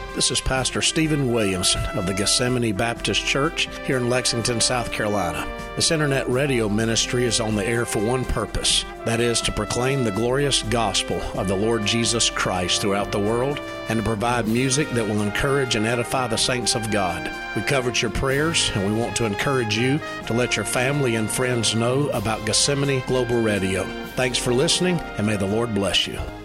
This is Pastor Stephen Williamson of the Gethsemane Baptist Church here in Lexington, South Carolina. This internet radio ministry is on the air for one purpose, that is to proclaim the glorious gospel of the Lord Jesus Christ throughout the world and to provide music that will encourage and edify the saints of God. We covered your prayers, and we want to encourage you to let your family and friends know about Gethsemane Global Radio. Thanks for listening, and may the Lord bless you.